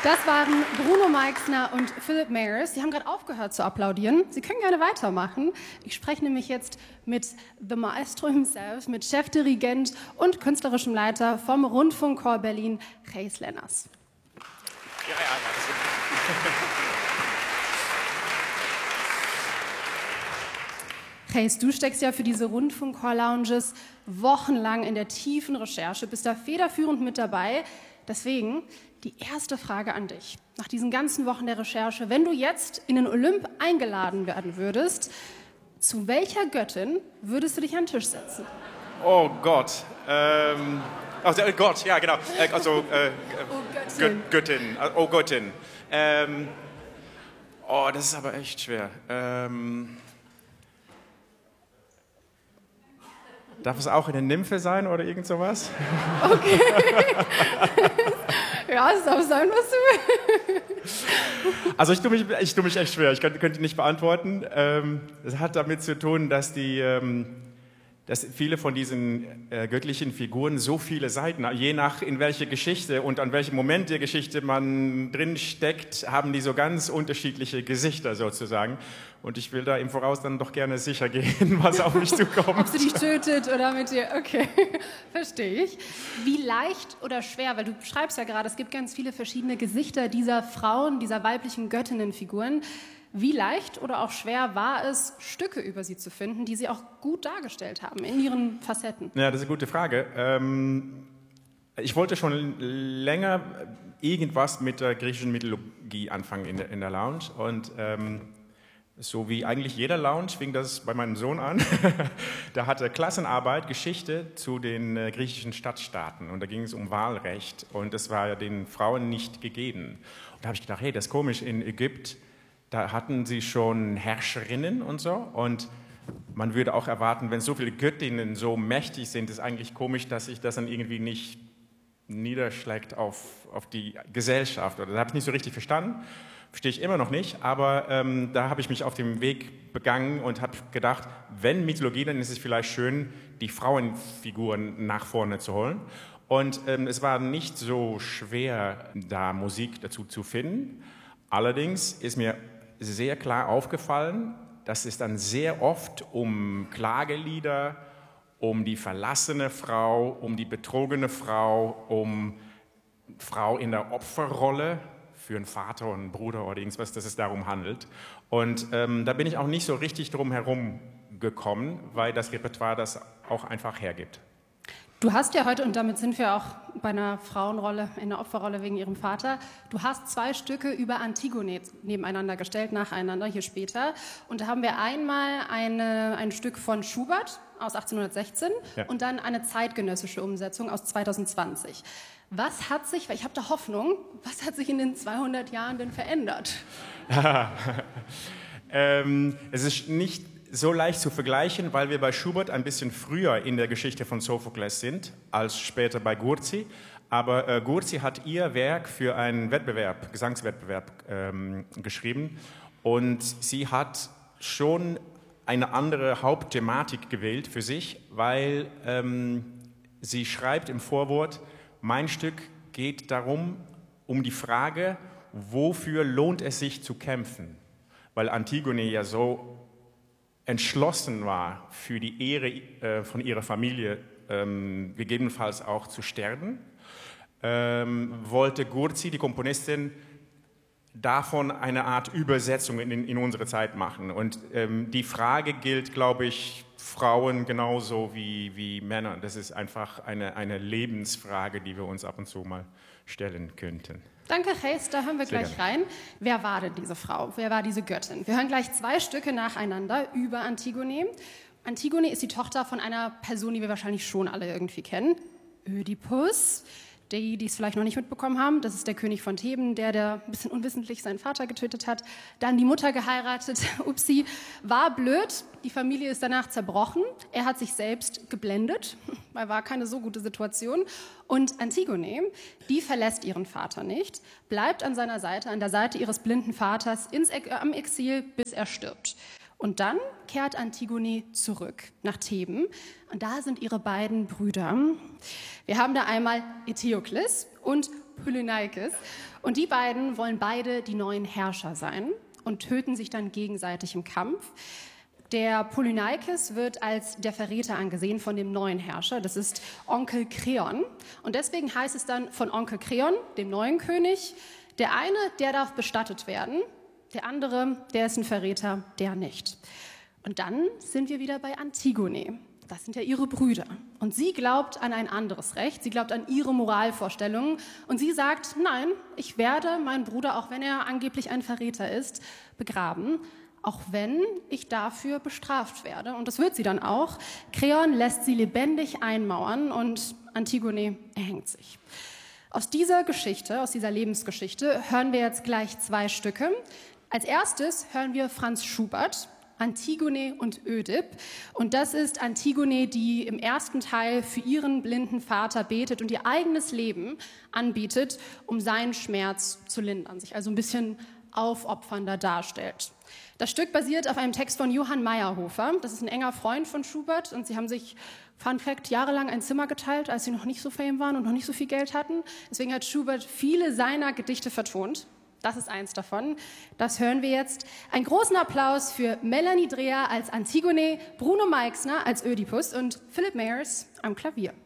Das waren Bruno Meixner und Philip Mayers. Sie haben gerade aufgehört zu applaudieren. Sie können gerne weitermachen. Ich spreche nämlich jetzt mit The Maestro himself, mit Chefdirigent und künstlerischem Leiter vom Rundfunkchor Berlin, Gijs Lenners. Gijs, du steckst ja für diese Rundfunkchor-Lounges wochenlang in der tiefen Recherche, bist da federführend mit dabei. Deswegen die erste Frage an dich. Nach diesen ganzen Wochen der Recherche, wenn du jetzt in den Olymp eingeladen werden würdest, zu welcher Göttin würdest du dich an den Tisch setzen? Oh Gott. Also Gott, ja genau. Also Göttin. Oh Göttin. Das ist aber echt schwer. Darf es auch eine Nymphe sein oder irgend sowas? Okay. Ja, es darf sein, was du willst. Also ich tue mich echt schwer. Ich könnte nicht beantworten. Es hat damit zu tun, dass viele von diesen göttlichen Figuren so viele Seiten, je nach in welche Geschichte und an welchem Moment der Geschichte man drin steckt, haben die so ganz unterschiedliche Gesichter sozusagen. Und ich will da im Voraus dann doch gerne sicher gehen, was auf mich zukommt. Ob sie dich tötet oder mit dir, okay, verstehe ich. Wie leicht oder schwer, weil du schreibst ja gerade, es gibt ganz viele verschiedene Gesichter dieser Frauen, dieser weiblichen Göttinnenfiguren. Wie leicht oder auch schwer war es, Stücke über sie zu finden, die sie auch gut dargestellt haben in ihren Facetten? Ja, das ist eine gute Frage. Ich wollte schon länger irgendwas mit der griechischen Mythologie anfangen in der Lounge. Und so wie eigentlich jeder Lounge fing das bei meinem Sohn an. Da hatte Klassenarbeit Geschichte zu den griechischen Stadtstaaten. Und da ging es um Wahlrecht. Und das war ja den Frauen nicht gegeben. Und da habe ich gedacht, hey, das ist komisch, in Ägypten, da hatten sie schon Herrscherinnen und so. Und man würde auch erwarten, wenn so viele Göttinnen so mächtig sind, ist eigentlich komisch, dass sich das dann irgendwie nicht niederschlägt auf die Gesellschaft. Oder das habe ich nicht so richtig verstanden. Verstehe ich immer noch nicht. Aber da habe ich mich auf den Weg begangen und habe gedacht, wenn Mythologie, dann ist es vielleicht schön, die Frauenfiguren nach vorne zu holen. Und es war nicht so schwer, da Musik dazu zu finden. Allerdings ist mir sehr klar aufgefallen, dass es dann sehr oft um Klagelieder, um die verlassene Frau, um die betrogene Frau, um Frau in der Opferrolle für einen Vater und einen Bruder oder irgendwas, dass es darum handelt. Und da bin ich auch nicht so richtig drum herum gekommen, weil das Repertoire das auch einfach hergibt. Du hast ja heute, und damit sind wir auch bei einer Frauenrolle, in der Opferrolle wegen ihrem Vater, du hast 2 Stücke über Antigone nebeneinander gestellt, nacheinander, hier später. Und da haben wir einmal ein Stück von Schubert aus 1816 und dann eine zeitgenössische Umsetzung aus 2020. Was hat sich, weil ich habe da Hoffnung, was hat sich in den 200 Jahren denn verändert? Es ist nicht so leicht zu vergleichen, weil wir bei Schubert ein bisschen früher in der Geschichte von Sophokles sind, als später bei Gurzi. Aber Gurzi hat ihr Werk für einen Wettbewerb, Gesangswettbewerb geschrieben. Und sie hat schon eine andere Hauptthematik gewählt für sich, weil sie schreibt im Vorwort, mein Stück geht darum, um die Frage, wofür lohnt es sich zu kämpfen? Weil Antigone ja so entschlossen war, für die Ehre von ihrer Familie gegebenenfalls auch zu sterben, wollte Gurzi, die Komponistin, davon eine Art Übersetzung in unsere Zeit machen. Und die Frage gilt, glaube ich, Frauen genauso wie Männer. Das ist einfach eine Lebensfrage, die wir uns ab und zu mal stellen könnten. Danke, Gijs, da hören wir gleich rein. Wer war denn diese Frau? Wer war diese Göttin? Wir hören gleich 2 Stücke nacheinander über Antigone. Antigone ist die Tochter von einer Person, die wir wahrscheinlich schon alle irgendwie kennen. Ödipus. Die es vielleicht noch nicht mitbekommen haben, das ist der König von Theben, der ein bisschen unwissentlich seinen Vater getötet hat. Dann die Mutter geheiratet, upsi, war blöd, die Familie ist danach zerbrochen. Er hat sich selbst geblendet, weil war keine so gute Situation. Und Antigone, die verlässt ihren Vater nicht, bleibt an seiner Seite, an der Seite ihres blinden Vaters am Exil, bis er stirbt. Und dann kehrt Antigone zurück nach Theben und da sind ihre beiden Brüder. Wir haben da einmal Eteokles und Polyneikes und die beiden wollen beide die neuen Herrscher sein und töten sich dann gegenseitig im Kampf. Der Polyneikes wird als der Verräter angesehen von dem neuen Herrscher, das ist Onkel Kreon. Und deswegen heißt es dann von Onkel Kreon, dem neuen König, der eine, der darf bestattet werden, der andere, der ist ein Verräter, der nicht. Und dann sind wir wieder bei Antigone. Das sind ja ihre Brüder. Und sie glaubt an ein anderes Recht, sie glaubt an ihre Moralvorstellungen. Und sie sagt, nein, ich werde meinen Bruder, auch wenn er angeblich ein Verräter ist, begraben, auch wenn ich dafür bestraft werde. Und das wird sie dann auch. Kreon lässt sie lebendig einmauern und Antigone erhängt sich. Aus dieser Geschichte, aus dieser Lebensgeschichte, hören wir jetzt gleich 2 Stücke. Als erstes hören wir Franz Schubert, Antigone und Ödip. Und das ist Antigone, die im ersten Teil für ihren blinden Vater betet und ihr eigenes Leben anbietet, um seinen Schmerz zu lindern, sich also ein bisschen aufopfernder darstellt. Das Stück basiert auf einem Text von Johann Meyerhofer. Das ist ein enger Freund von Schubert und sie haben sich, Fun Fact, jahrelang ein Zimmer geteilt, als sie noch nicht so fame waren und noch nicht so viel Geld hatten. Deswegen hat Schubert viele seiner Gedichte vertont. Das ist eins davon. Das hören wir jetzt. Einen großen Applaus für Melanie Dreher als Antigone, Bruno Meixner als Ödipus und Philip Mayers am Klavier.